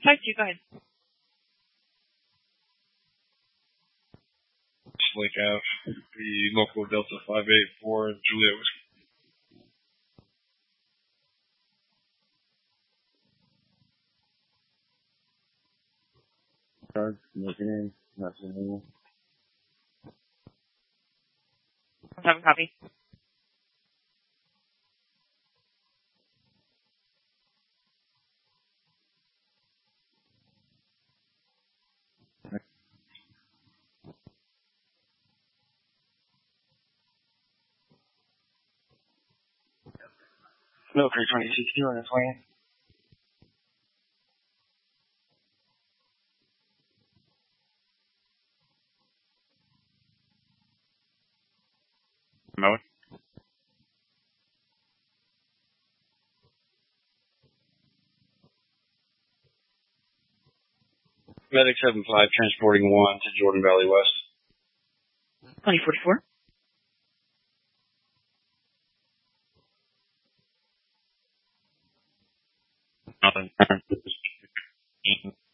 Type 2, go ahead. Lake Ave, the local Delta 584 and Juliet Whiskey. Looking in. Have a copy. No, 326 on its way. Mode. Medic 75 transporting 1 to Jordan Valley West. 2044. Nothing.